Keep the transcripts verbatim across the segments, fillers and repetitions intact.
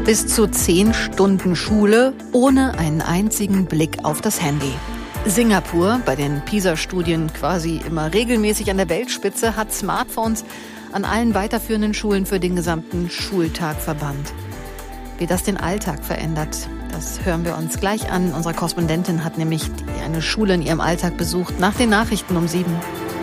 Bis zu zehn Stunden Schule ohne einen einzigen Blick auf das Handy. Singapur, bei den PISA-Studien quasi immer regelmäßig an der Weltspitze, hat Smartphones an allen weiterführenden Schulen für den gesamten Schultag verbannt. Wie das den Alltag verändert, das hören wir uns gleich an. Unsere Korrespondentin hat nämlich eine Schule in ihrem Alltag besucht, nach den Nachrichten um sieben.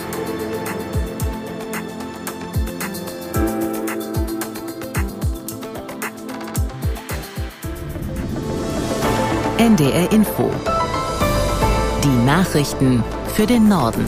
N D R Info. Die Nachrichten für den Norden.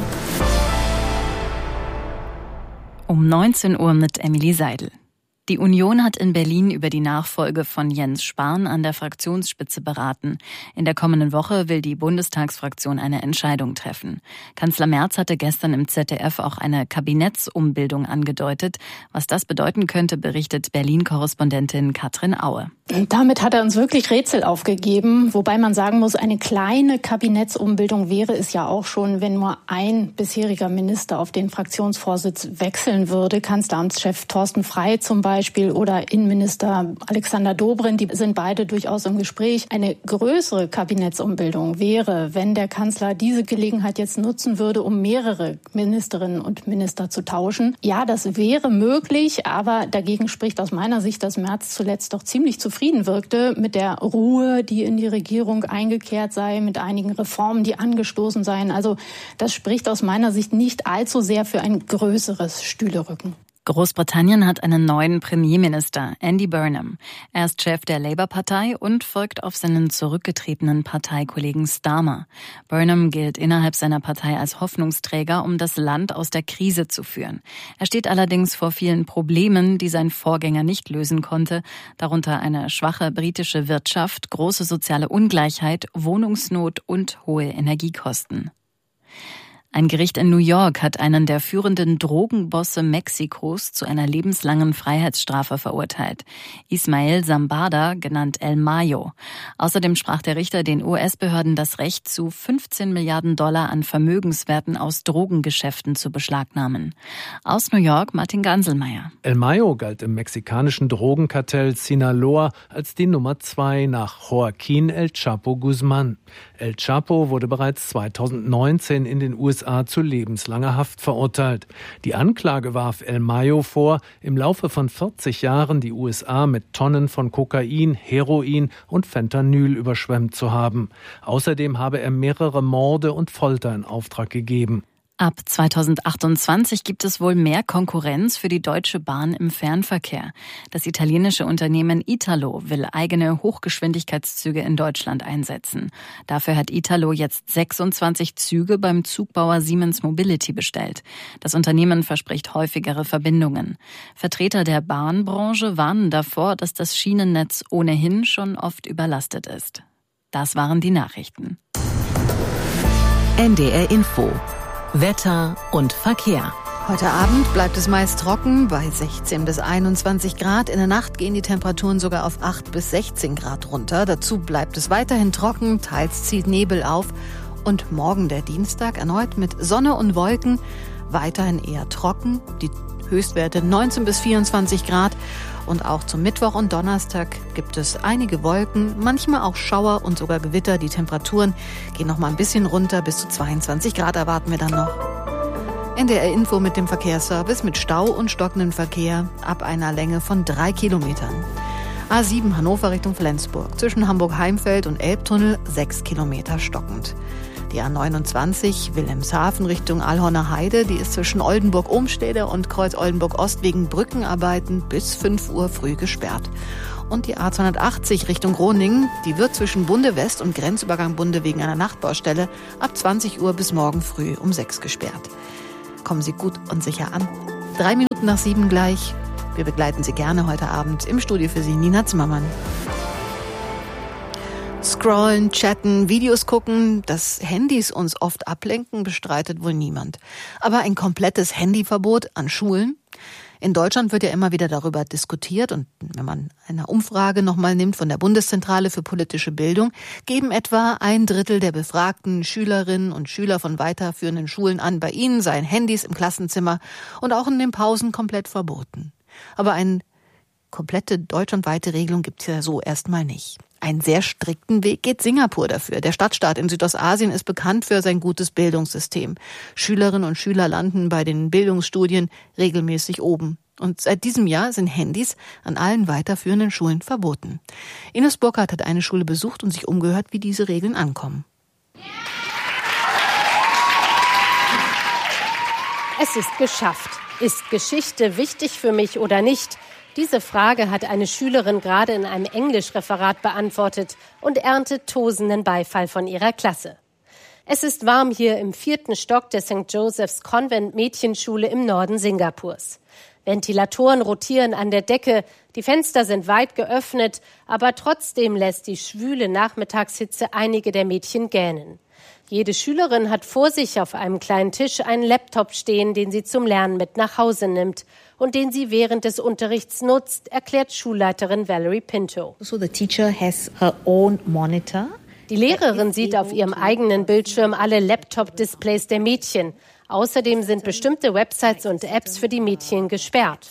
Um neunzehn Uhr mit Emily Seidel. Die Union hat in Berlin über die Nachfolge von Jens Spahn an der Fraktionsspitze beraten. In der kommenden Woche will die Bundestagsfraktion eine Entscheidung treffen. Kanzler Merz hatte gestern im Z D F auch eine Kabinettsumbildung angedeutet. Was das bedeuten könnte, berichtet Berlin-Korrespondentin Katrin Aue. Damit hat er uns wirklich Rätsel aufgegeben, wobei man sagen muss, eine kleine Kabinettsumbildung wäre es ja auch schon, wenn nur ein bisheriger Minister auf den Fraktionsvorsitz wechseln würde. Kanzleramtschef Thorsten Frey zum Beispiel oder Innenminister Alexander Dobrindt, die sind beide durchaus im Gespräch. Eine größere Kabinettsumbildung wäre, wenn der Kanzler diese Gelegenheit jetzt nutzen würde, um mehrere Ministerinnen und Minister zu tauschen. Ja, das wäre möglich, aber dagegen spricht aus meiner Sicht, dass Merz zuletzt doch ziemlich zufrieden wirkte mit der Ruhe, die in die Regierung eingekehrt sei, mit einigen Reformen, die angestoßen seien. Also das spricht aus meiner Sicht nicht allzu sehr für ein größeres Stühlerücken. Großbritannien hat einen neuen Premierminister, Andy Burnham. Er ist Chef der Labour-Partei und folgt auf seinen zurückgetretenen Parteikollegen Starmer. Burnham gilt innerhalb seiner Partei als Hoffnungsträger, um das Land aus der Krise zu führen. Er steht allerdings vor vielen Problemen, die sein Vorgänger nicht lösen konnte, darunter eine schwache britische Wirtschaft, große soziale Ungleichheit, Wohnungsnot und hohe Energiekosten. Ein Gericht in New York hat einen der führenden Drogenbosse Mexikos zu einer lebenslangen Freiheitsstrafe verurteilt. Ismael Zambada, genannt El Mayo. Außerdem sprach der Richter den U S-Behörden das Recht zu, fünfzehn Milliarden Dollar an Vermögenswerten aus Drogengeschäften zu beschlagnahmen. Aus New York Martin Ganselmeier. El Mayo galt im mexikanischen Drogenkartell Sinaloa als die Nummer zwei nach Joaquín El Chapo Guzmán. El Chapo wurde bereits zweitausendneunzehn in den U S A zu lebenslanger Haft verurteilt. Die Anklage warf El Mayo vor, im Laufe von vierzig Jahren die U S A mit Tonnen von Kokain, Heroin und Fentanyl überschwemmt zu haben. Außerdem habe er mehrere Morde und Folter in Auftrag gegeben. Ab zweitausendachtundzwanzig gibt es wohl mehr Konkurrenz für die Deutsche Bahn im Fernverkehr. Das italienische Unternehmen Italo will eigene Hochgeschwindigkeitszüge in Deutschland einsetzen. Dafür hat Italo jetzt sechsundzwanzig Züge beim Zugbauer Siemens Mobility bestellt. Das Unternehmen verspricht häufigere Verbindungen. Vertreter der Bahnbranche warnen davor, dass das Schienennetz ohnehin schon oft überlastet ist. Das waren die Nachrichten. N D R Info. Wetter und Verkehr. Heute Abend bleibt es meist trocken bei sechzehn bis einundzwanzig Grad. In der Nacht gehen die Temperaturen sogar auf acht bis sechzehn Grad runter. Dazu bleibt es weiterhin trocken, teils zieht Nebel auf. Und morgen, der Dienstag, erneut mit Sonne und Wolken, weiterhin eher trocken. Die Höchstwerte neunzehn bis vierundzwanzig Grad. Und auch zum Mittwoch und Donnerstag gibt es einige Wolken, manchmal auch Schauer und sogar Gewitter. Die Temperaturen gehen noch mal ein bisschen runter, bis zu zweiundzwanzig Grad erwarten wir dann noch. N D R Info mit dem Verkehrsservice mit Stau und stockendem Verkehr ab einer Länge von drei Kilometern. A sieben Hannover Richtung Flensburg, zwischen Hamburg-Heimfeld und Elbtunnel sechs Kilometer stockend. Die A neunundzwanzig Wilhelmshaven Richtung Alhorner Heide, die ist zwischen Oldenburg-Ohmstede und Kreuz-Oldenburg-Ost wegen Brückenarbeiten bis fünf Uhr früh gesperrt. Und die A zweihundertachtzig Richtung Groningen, die wird zwischen Bunde West und Grenzübergang Bunde wegen einer Nachtbaustelle ab zwanzig Uhr bis morgen früh um sechs gesperrt. Kommen Sie gut und sicher an. Drei Minuten nach sieben gleich. Wir begleiten Sie gerne heute Abend. Im Studio für Sie Nina Zimmermann. Scrollen, chatten, Videos gucken, dass Handys uns oft ablenken, bestreitet wohl niemand. Aber ein komplettes Handyverbot an Schulen? In Deutschland wird ja immer wieder darüber diskutiert und wenn man eine Umfrage nochmal nimmt von der Bundeszentrale für politische Bildung, geben etwa ein Drittel der befragten Schülerinnen und Schüler von weiterführenden Schulen an, bei ihnen seien Handys im Klassenzimmer und auch in den Pausen komplett verboten. Aber ein komplette deutschlandweite Regelung gibt es ja so erstmal nicht. Einen sehr strikten Weg geht Singapur dafür. Der Stadtstaat in Südostasien ist bekannt für sein gutes Bildungssystem. Schülerinnen und Schüler landen bei den Bildungsstudien regelmäßig oben. Und seit diesem Jahr sind Handys an allen weiterführenden Schulen verboten. Ines Burkhardt hat eine Schule besucht und sich umgehört, wie diese Regeln ankommen. Es ist geschafft. Ist Geschichte wichtig für mich oder nicht? Diese Frage hat eine Schülerin gerade in einem Englischreferat beantwortet und erntet tosenden Beifall von ihrer Klasse. Es ist warm hier im vierten Stock der Sankt Joseph's Convent Mädchenschule im Norden Singapurs. Ventilatoren rotieren an der Decke, die Fenster sind weit geöffnet, aber trotzdem lässt die schwüle Nachmittagshitze einige der Mädchen gähnen. Jede Schülerin hat vor sich auf einem kleinen Tisch einen Laptop stehen, den sie zum Lernen mit nach Hause nimmt und den sie während des Unterrichts nutzt, erklärt Schulleiterin Valerie Pinto. So the teacher has her own monitor. Die Lehrerin sieht auf ihrem eigenen Bildschirm alle Laptop-Displays der Mädchen. Außerdem sind bestimmte Websites und Apps für die Mädchen gesperrt.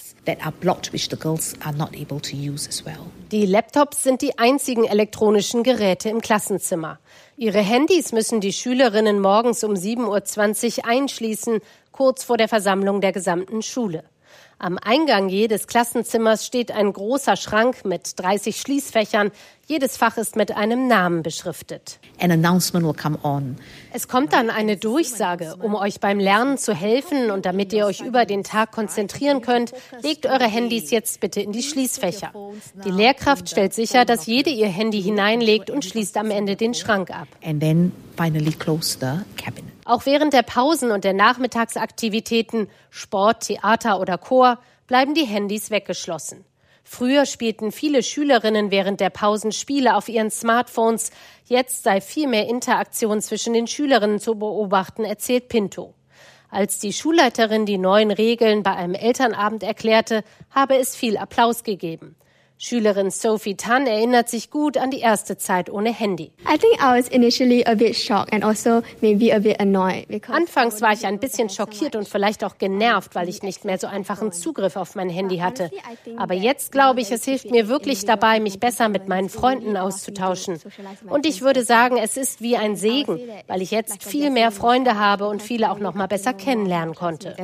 Die Laptops sind die einzigen elektronischen Geräte im Klassenzimmer. Ihre Handys müssen die Schülerinnen morgens um sieben Uhr zwanzig einschließen, kurz vor der Versammlung der gesamten Schule. Am Eingang jedes Klassenzimmers steht ein großer Schrank mit dreißig Schließfächern. Jedes Fach ist mit einem Namen beschriftet. An announcement will come on. Es kommt dann eine Durchsage. Um euch beim Lernen zu helfen und damit ihr euch über den Tag konzentrieren könnt, legt eure Handys jetzt bitte in die Schließfächer. Die Lehrkraft stellt sicher, dass jede ihr Handy hineinlegt und schließt am Ende den Schrank ab. And then finally close the cabinet. Auch während der Pausen und der Nachmittagsaktivitäten, Sport, Theater oder Chor, bleiben die Handys weggeschlossen. Früher spielten viele Schülerinnen während der Pausen Spiele auf ihren Smartphones. Jetzt sei viel mehr Interaktion zwischen den Schülerinnen zu beobachten, erzählt Pinto. Als die Schulleiterin die neuen Regeln bei einem Elternabend erklärte, habe es viel Applaus gegeben. Schülerin Sophie Tan erinnert sich gut an die erste Zeit ohne Handy. I think I was initially a bit shocked and also maybe a bit annoyed. Anfangs war ich ein bisschen schockiert und vielleicht auch genervt, weil ich nicht mehr so einfachen Zugriff auf mein Handy hatte. Aber jetzt glaube ich, es hilft mir wirklich dabei, mich besser mit meinen Freunden auszutauschen. Und ich würde sagen, es ist wie ein Segen, weil ich jetzt viel mehr Freunde habe und viele auch noch mal besser kennenlernen konnte.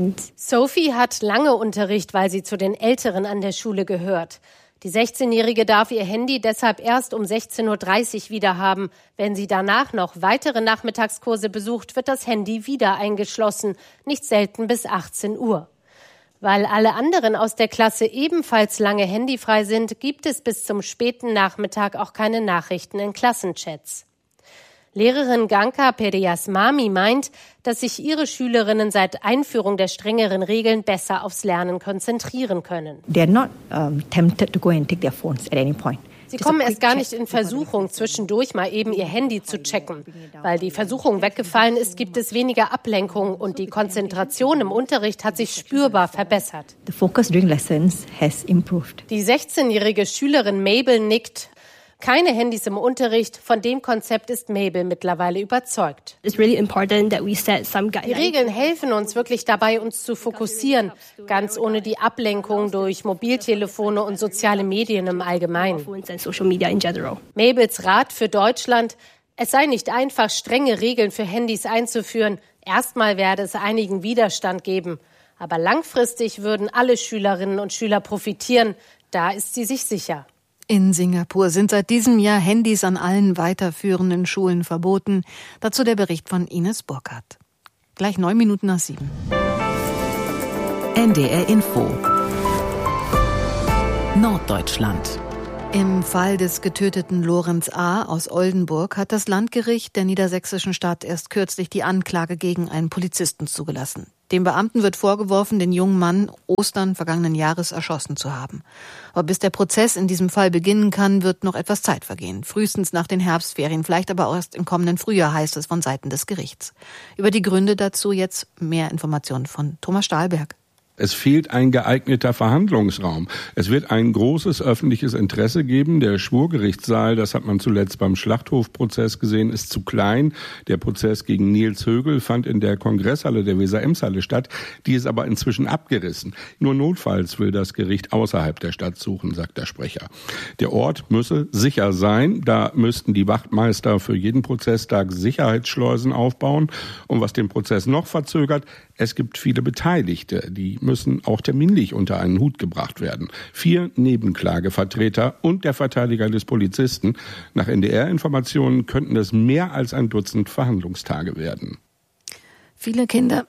Sophie hat lange Unterricht, weil sie zu den Älteren an der Schule gehört. Die sechzehnjährige darf ihr Handy deshalb erst um sechzehn Uhr dreißig wieder haben. Wenn sie danach noch weitere Nachmittagskurse besucht, wird das Handy wieder eingeschlossen, nicht selten bis achtzehn Uhr. Weil alle anderen aus der Klasse ebenfalls lange handyfrei sind, gibt es bis zum späten Nachmittag auch keine Nachrichten in Klassenchats. Lehrerin Ganka Periasmami meint, dass sich ihre Schülerinnen seit Einführung der strengeren Regeln besser aufs Lernen konzentrieren können. They're not um, tempted to go and take their phones at any point. Sie kommen erst gar nicht in Versuchung, zwischendurch mal eben ihr Handy zu checken. Weil die Versuchung weggefallen ist, gibt es weniger Ablenkung und die Konzentration im Unterricht hat sich spürbar verbessert. The focus during lessons has improved. Die sechzehnjährige Schülerin Mabel nickt. Keine Handys im Unterricht, von dem Konzept ist Mabel mittlerweile überzeugt. It's really important that we set some guidelines. Die Regeln helfen uns wirklich dabei, uns zu fokussieren, ganz ohne die Ablenkung durch Mobiltelefone und soziale Medien im Allgemeinen. Mabels Rat für Deutschland: Es sei nicht einfach, strenge Regeln für Handys einzuführen. Erstmal werde es einigen Widerstand geben. Aber langfristig würden alle Schülerinnen und Schüler profitieren. Da ist sie sich sicher. In Singapur sind seit diesem Jahr Handys an allen weiterführenden Schulen verboten. Dazu der Bericht von Ines Burkhardt. Gleich neun Minuten nach sieben. N D R Info Norddeutschland. Im Fall des getöteten Lorenz A. aus Oldenburg hat das Landgericht der niedersächsischen Stadt erst kürzlich die Anklage gegen einen Polizisten zugelassen. Dem Beamten wird vorgeworfen, den jungen Mann Ostern vergangenen Jahres erschossen zu haben. Aber bis der Prozess in diesem Fall beginnen kann, wird noch etwas Zeit vergehen. Frühestens nach den Herbstferien, vielleicht aber auch erst im kommenden Frühjahr, heißt es von Seiten des Gerichts. Über die Gründe dazu jetzt mehr Informationen von Thomas Stahlberg. Es fehlt ein geeigneter Verhandlungsraum. Es wird ein großes öffentliches Interesse geben. Der Schwurgerichtssaal, das hat man zuletzt beim Schlachthofprozess gesehen, ist zu klein. Der Prozess gegen Nils Högel fand in der Kongresshalle der Weser-Ems-Halle statt. Die ist aber inzwischen abgerissen. Nur notfalls will das Gericht außerhalb der Stadt suchen, sagt der Sprecher. Der Ort müsse sicher sein. Da müssten die Wachtmeister für jeden Prozesstag Sicherheitsschleusen aufbauen. Und was den Prozess noch verzögert, es gibt viele Beteiligte, die müssen auch terminlich unter einen Hut gebracht werden. Vier Nebenklagevertreter und der Verteidiger des Polizisten. Nach N D R-Informationen könnten es mehr als ein Dutzend Verhandlungstage werden. Viele Kinder,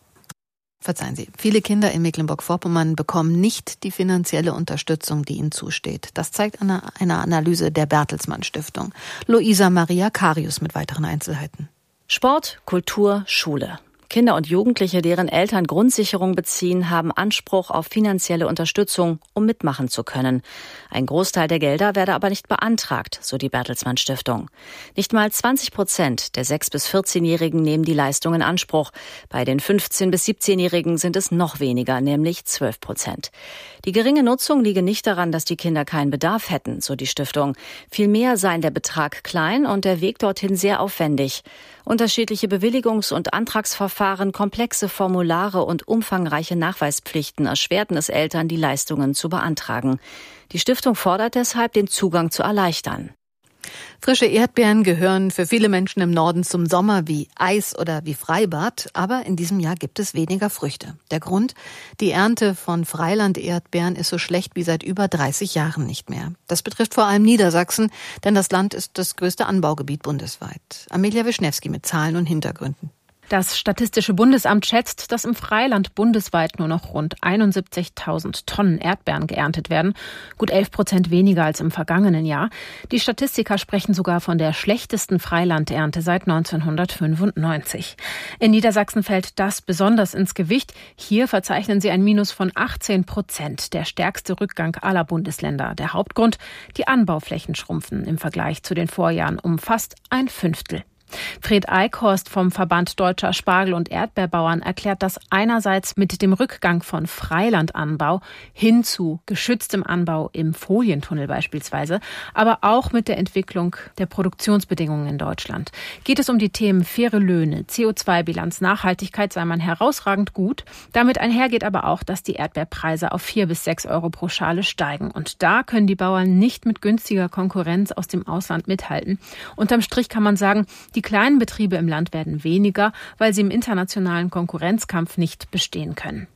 verzeihen Sie, viele Kinder in Mecklenburg-Vorpommern bekommen nicht die finanzielle Unterstützung, die ihnen zusteht. Das zeigt eine, eine Analyse der Bertelsmann Stiftung. Luisa Maria Karius mit weiteren Einzelheiten. Sport, Kultur, Schule. Kinder und Jugendliche, deren Eltern Grundsicherung beziehen, haben Anspruch auf finanzielle Unterstützung, um mitmachen zu können. Ein Großteil der Gelder werde aber nicht beantragt, so die Bertelsmann Stiftung. Nicht mal zwanzig Prozent der sechs- bis vierzehnjährigen nehmen die Leistung in Anspruch. Bei den fünfzehn- bis siebzehnjährigen sind es noch weniger, nämlich zwölf Prozent. Die geringe Nutzung liege nicht daran, dass die Kinder keinen Bedarf hätten, so die Stiftung. Vielmehr seien der Betrag klein und der Weg dorthin sehr aufwendig. Unterschiedliche Bewilligungs- und Antragsverfahren, komplexe Formulare und umfangreiche Nachweispflichten erschwerten es Eltern, die Leistungen zu beantragen. Die Stiftung fordert deshalb, den Zugang zu erleichtern. Frische Erdbeeren gehören für viele Menschen im Norden zum Sommer wie Eis oder wie Freibad, aber in diesem Jahr gibt es weniger Früchte. Der Grund? Die Ernte von Freiland-Erdbeeren ist so schlecht wie seit über dreißig Jahren nicht mehr. Das betrifft vor allem Niedersachsen, denn das Land ist das größte Anbaugebiet bundesweit. Amelia Wischnewski mit Zahlen und Hintergründen. Das Statistische Bundesamt schätzt, dass im Freiland bundesweit nur noch rund einundsiebzigtausend Tonnen Erdbeeren geerntet werden, gut elf Prozent weniger als im vergangenen Jahr. Die Statistiker sprechen sogar von der schlechtesten Freilandernte seit neunzehnhundertfünfundneunzig. In Niedersachsen fällt das besonders ins Gewicht. Hier verzeichnen sie ein Minus von achtzehn Prozent, der stärkste Rückgang aller Bundesländer. Der Hauptgrund: die Anbauflächen schrumpfen im Vergleich zu den Vorjahren um fast ein Fünftel. Fred Eichhorst vom Verband Deutscher Spargel- und Erdbeerbauern erklärt das einerseits mit dem Rückgang von Freilandanbau hin zu geschütztem Anbau im Folientunnel beispielsweise, aber auch mit der Entwicklung der Produktionsbedingungen in Deutschland. Geht es um die Themen faire Löhne, C O zwei Bilanz, Nachhaltigkeit, sei man herausragend gut. Damit einhergeht aber auch, dass die Erdbeerpreise auf vier bis sechs Euro pro Schale steigen. Und da können die Bauern nicht mit günstiger Konkurrenz aus dem Ausland mithalten. Unterm Strich kann man sagen, die kleinen Betriebe im Land werden weniger, weil sie im internationalen Konkurrenzkampf nicht bestehen können.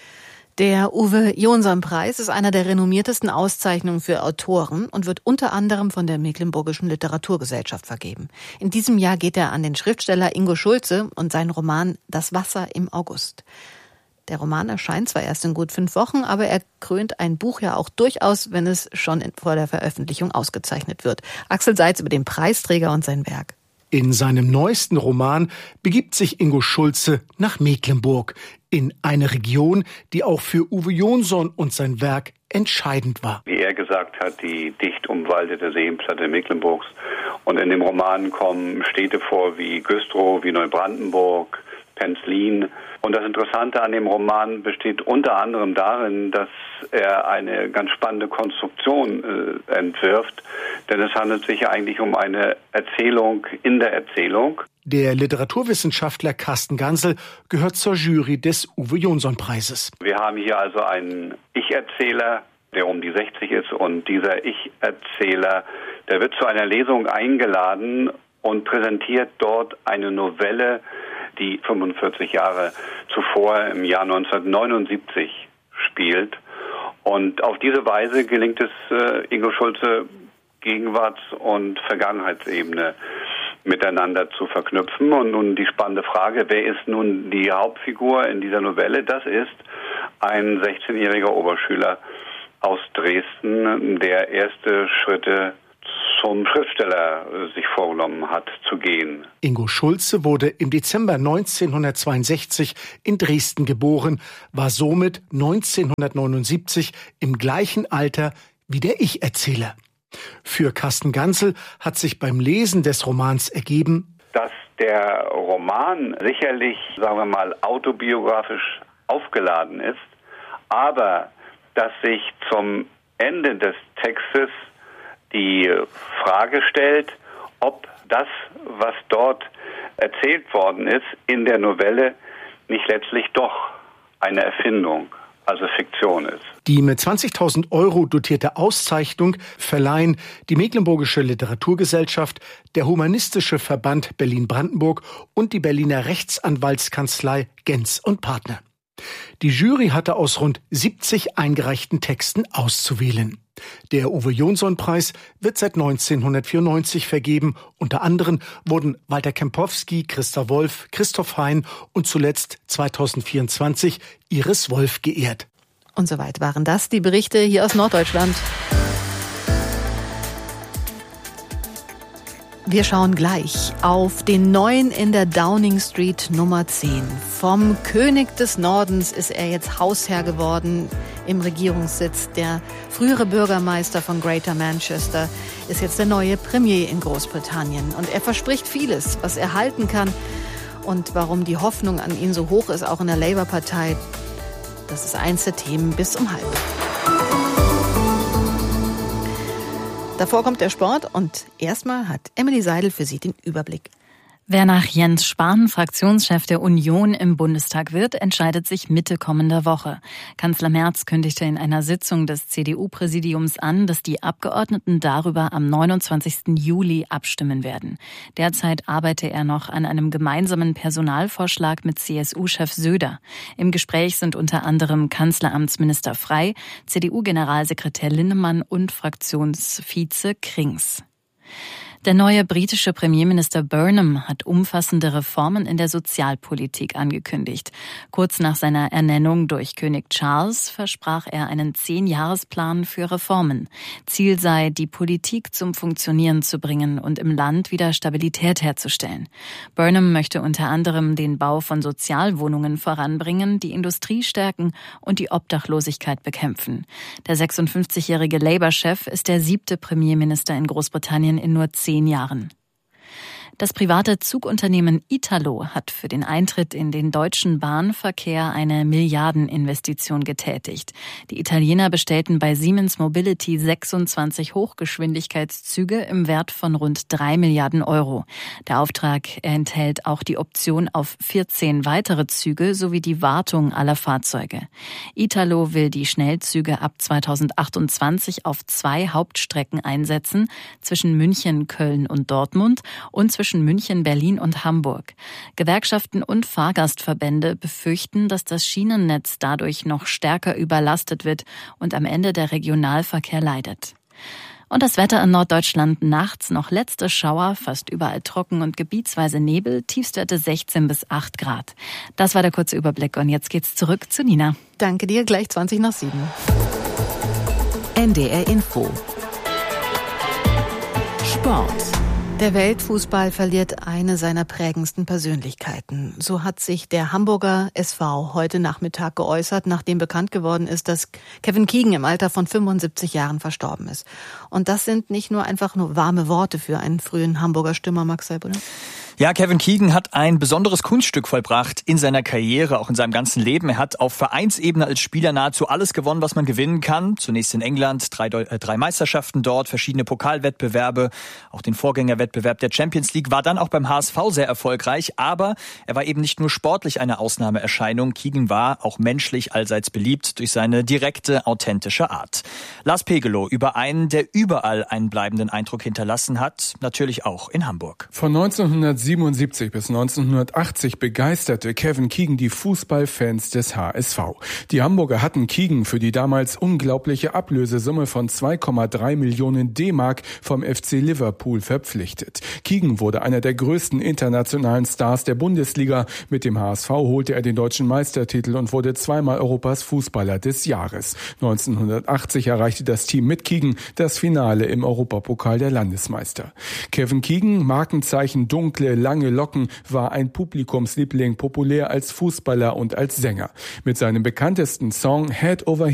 Der Uwe-Jonsson-Preis ist einer der renommiertesten Auszeichnungen für Autoren und wird unter anderem von der Mecklenburgischen Literaturgesellschaft vergeben. In diesem Jahr geht er an den Schriftsteller Ingo Schulze und seinen Roman »Das Wasser im August«. Der Roman erscheint zwar erst in gut fünf Wochen, aber er krönt ein Buch ja auch durchaus, wenn es schon vor der Veröffentlichung ausgezeichnet wird. Axel Seitz über den Preisträger und sein Werk. In seinem neuesten Roman begibt sich Ingo Schulze nach Mecklenburg, in eine Region, die auch für Uwe Jonsson und sein Werk entscheidend war. Wie er gesagt hat, die dicht umwaldete Seenplatte Mecklenburgs. Und in dem Roman kommen Städte vor wie Güstrow, wie Neubrandenburg, Penzlin. Und das Interessante an dem Roman besteht unter anderem darin, dass er eine ganz spannende Konstruktion äh, entwirft. Denn es handelt sich ja eigentlich um eine Erzählung in der Erzählung. Der Literaturwissenschaftler Carsten Gansel gehört zur Jury des Uwe-Jonsson-Preises. Wir haben hier also einen Ich-Erzähler, der um die sechzig ist. Und dieser Ich-Erzähler, der wird zu einer Lesung eingeladen und präsentiert dort eine Novelle, die fünfundvierzig Jahre zuvor im Jahr neunzehnhundertneunundsiebzig spielt. Und auf diese Weise gelingt es äh, Ingo Schulze, Gegenwarts- und Vergangenheitsebene miteinander zu verknüpfen. Und nun die spannende Frage, wer ist nun die Hauptfigur in dieser Novelle? Das ist ein sechzehnjähriger Oberschüler aus Dresden, der erste Schritte zum Schriftsteller sich vorgenommen hat, zu gehen. Ingo Schulze wurde im Dezember neunzehnhundertzweiundsechzig in Dresden geboren, war somit neunzehnhundertneunundsiebzig im gleichen Alter wie der Ich-Erzähler. Für Carsten Gansel hat sich beim Lesen des Romans ergeben, dass der Roman sicherlich, sagen wir mal, autobiografisch aufgeladen ist, aber dass sich zum Ende des Textes die Frage stellt, ob das, was dort erzählt worden ist in der Novelle, nicht letztlich doch eine Erfindung, also Fiktion ist. Die mit zwanzigtausend Euro dotierte Auszeichnung verleihen die Mecklenburgische Literaturgesellschaft, der Humanistische Verband Berlin-Brandenburg und die Berliner Rechtsanwaltskanzlei Genz und Partner. Die Jury hatte aus rund siebzig eingereichten Texten auszuwählen. Der Uwe-Jonsson-Preis wird seit neunzehnhundertvierundneunzig vergeben. Unter anderem wurden Walter Kempowski, Christa Wolf, Christoph Hein und zuletzt zweitausendvierundzwanzig Iris Wolf geehrt. Und soweit waren das die Berichte hier aus Norddeutschland. Wir schauen gleich auf den Neuen in der Downing Street Nummer zehn. Vom König des Nordens ist er jetzt Hausherr geworden im Regierungssitz. Der frühere Bürgermeister von Greater Manchester ist jetzt der neue Premier in Großbritannien. Und er verspricht vieles, was er halten kann. Und warum die Hoffnung an ihn so hoch ist, auch in der Labour-Partei, das ist eins der Themen bis um halb. Davor kommt der Sport und erstmal hat Emily Seidel für Sie den Überblick. Wer nach Jens Spahn Fraktionschef der Union im Bundestag wird, entscheidet sich Mitte kommender Woche. Kanzler Merz kündigte in einer Sitzung des C D U-Präsidiums an, dass die Abgeordneten darüber am neunundzwanzigsten Juli abstimmen werden. Derzeit arbeite er noch an einem gemeinsamen Personalvorschlag mit C S U-Chef Söder. Im Gespräch sind unter anderem Kanzleramtsminister Frey, C D U-Generalsekretär Linnemann und Fraktionsvize Krings. Der neue britische Premierminister Burnham hat umfassende Reformen in der Sozialpolitik angekündigt. Kurz nach seiner Ernennung durch König Charles versprach er einen Zehn-Jahres-Plan für Reformen. Ziel sei, die Politik zum Funktionieren zu bringen und im Land wieder Stabilität herzustellen. Burnham möchte unter anderem den Bau von Sozialwohnungen voranbringen, die Industrie stärken und die Obdachlosigkeit bekämpfen. Der sechsundfünfzigjährige Labour-Chef ist der siebte Premierminister in Großbritannien in nur zehn Jahren. Das private Zugunternehmen Italo hat für den Eintritt in den deutschen Bahnverkehr eine Milliardeninvestition getätigt. Die Italiener bestellten bei Siemens Mobility sechsundzwanzig Hochgeschwindigkeitszüge im Wert von rund drei Milliarden Euro. Der Auftrag enthält auch die Option auf vierzehn weitere Züge sowie die Wartung aller Fahrzeuge. Italo will die Schnellzüge ab zweitausendachtundzwanzig auf zwei Hauptstrecken einsetzen, zwischen München, Köln und Dortmund und zwischen München, Berlin und Hamburg. Gewerkschaften und Fahrgastverbände befürchten, dass das Schienennetz dadurch noch stärker überlastet wird und am Ende der Regionalverkehr leidet. Und das Wetter in Norddeutschland: nachts noch letzte Schauer, fast überall trocken und gebietsweise Nebel, Tiefstwerte sechzehn bis acht Grad. Das war der kurze Überblick und jetzt geht's zurück zu Nina. Danke dir, gleich zwanzig nach sieben. N D R Info. Sport. Der Weltfußball verliert eine seiner prägendsten Persönlichkeiten. So hat sich der Hamburger S V heute Nachmittag geäußert, nachdem bekannt geworden ist, dass Kevin Keegan im Alter von fünfundsiebzig Jahren verstorben ist. Und das sind nicht nur einfach nur warme Worte für einen frühen Hamburger Stürmer, Max Seibuller. Ja, Kevin Keegan hat ein besonderes Kunststück vollbracht in seiner Karriere, auch in seinem ganzen Leben. Er hat auf Vereinsebene als Spieler nahezu alles gewonnen, was man gewinnen kann. Zunächst in England, drei, äh, drei Meisterschaften dort, verschiedene Pokalwettbewerbe, auch den Vorgängerwettbewerb der Champions League, war dann auch beim H S V sehr erfolgreich. Aber er war eben nicht nur sportlich eine Ausnahmeerscheinung. Keegan war auch menschlich allseits beliebt durch seine direkte, authentische Art. Lars Pegelow über einen, der überall einen bleibenden Eindruck hinterlassen hat, natürlich auch in Hamburg. Von neunzehnhundertsiebenundsiebzig bis neunzehnhundertachtzig begeisterte Kevin Keegan die Fußballfans des H S V. Die Hamburger hatten Keegan für die damals unglaubliche Ablösesumme von zwei Komma drei Millionen D-Mark vom F C Liverpool verpflichtet. Keegan wurde einer der größten internationalen Stars der Bundesliga. Mit dem H S V holte er den deutschen Meistertitel und wurde zweimal Europas Fußballer des Jahres. neunzehnhundertachtzig erreichte das Team mit Keegan das Finale im Europapokal der Landesmeister. Kevin Keegan, Markenzeichen dunkle, lange Locken, war ein Publikumsliebling, populär als Fußballer und als Sänger. Mit seinem bekanntesten Song Head Over